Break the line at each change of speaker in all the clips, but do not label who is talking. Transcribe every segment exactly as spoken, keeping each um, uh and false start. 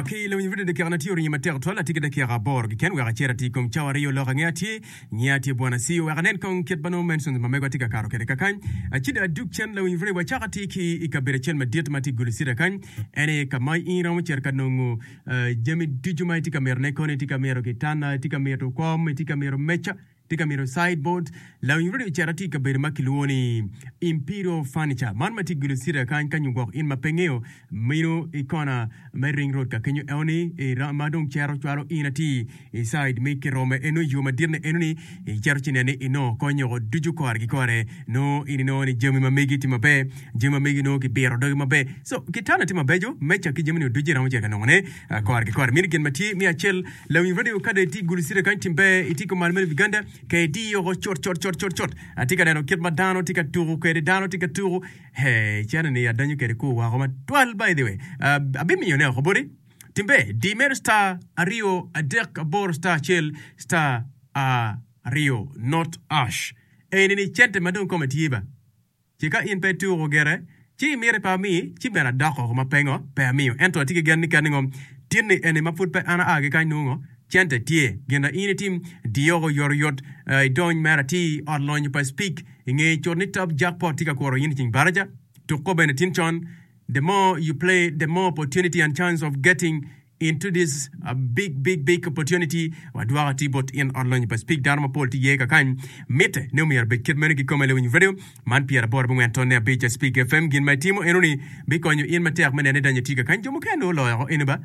Okay, le mvide de karnati ori mater tola tike de kera borg ken wa chera ti kom chawari yo loga ngati nyati bwana si wa ganen kon ket bano mention ma mego tika karo kede kakan a chida duk chen le mvide wa chakati ki ikabere chen ma diet mati gulisira kan ene kamai ira mo cher kanongo jemi dijuma tika merne kone tika mero kitana tika mero kom tika mero mecha tika mero sideboard la mvide chera tika bere makiluoni Imperial Furniture man mati gulisira kan kan yugo in mapengeo mino ikona Mering Road ka kenyo eoni e ramadong chero charo inati e side make rome eno yuma dirne enoni e chero chinene ino konyo duju kor gi kore no inino ni jemi mamegi ti mabe jemi mamegi no ki bero do mabe so kitana ti mabejo mecha ki jemi no duji ramo cheka nongone kor gi kor min gen mati mi achel la wi radio kada ti gulisire kan timbe itiko malmel viganda ke di yo chort chort chort chort chort atika dano kit madano tika turu ke dano tika turu he chana ni adanyo ke ko wa ma twelve by the way abimi yo Hobori Timbe Dimer star Ario Adek Bor star Chel star a Rio not Ash Enini chente madon kometiba Chika in pe tu rogere Chi mere pa mi Chi bena dako ma pengo Pe mi ento atike gani kaningom Tini ene maput pe ana age kai nungo Chente tie Genda ini tim Diogo yor yot Don marati Odlonyo pa speak Inge chorni top jackpot Tika koro yini ching baraja Tuko bene tinchon The more you play, the more opportunity and chance of getting into this uh, big, big, big opportunity. Wadwara ti bot in online pa speak dharma pol ti yeka kan mete ne mi arbe kit menegi komele win video man piera bor bungen tonne be just speak F M gin my team enoni be konyo in matek menene danya tiga kan jomo keno loyo inba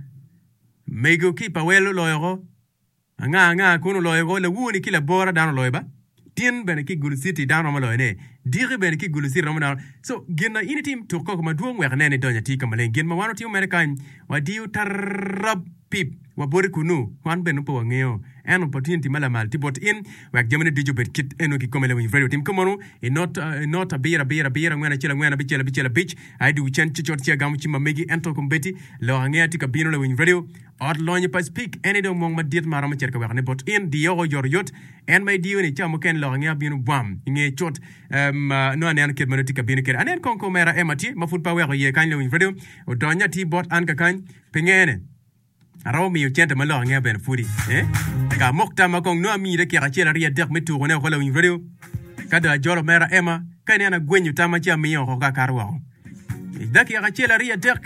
mego kipa welo loyo nga nga kuno loyo le wuni kila bora dano loyo ba tin bene ki gulu city dano malo ne dire bene ki gulu city ramana so gina ini team to ko ma duong wer nene donya ti kamale gin ma wano ti american wa diu tarab pip wa bori kunu wan bene po ngeo an opportunity mala mal ti bot in wa gemene dijo bet kit eno ki komele wi video team komono e not uh, not a bira bira bira ngwana chela ngwana bichela bichela bitch I do chen chichot chia gamu chima megi ento kombeti lo ngea ti kabino le wi video od lonye pa speak any do mong ma diet mara ma cherka wa ne bot in dio yor yot en may diu ni chamo ken lo ngea binu bam nge chot um uh, no anen ket mano ti kabino ket anen konko mera emati ma fut pa wa ye kan le wi video o donya ti bot an ka kan pengene Araw mi uchente malo ngea ben furi eh ka mokta makong no mi de kira chela ria dek metu ne ko la wi video kada jolo mera ema kani ana gwenyu tama cha mi yo ka karwa da kira chela ria dek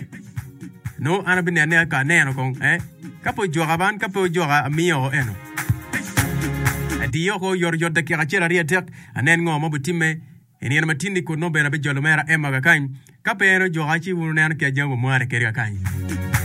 no ana bin ne ka ne no kong eh kapo joga ban kapo joga mi yo eno dio ko yor yor de kira chela ria dek anen ngo mo butime eni ana matindi ko no bena be jolo mera ema ka kan kapeno joga chi wunu ne an ke jambo mo are kere ka kan